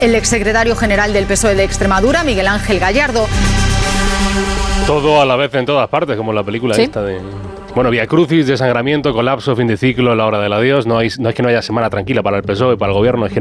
el exsecretario general del PSOE de Extremadura, Miguel Ángel Gallardo. Todo a la vez en todas partes, como la película esta de... Bueno, viacrucis, desangramiento, colapso, fin de ciclo, la hora del adiós. No es que no haya semana tranquila para el PSOE, para el gobierno, es que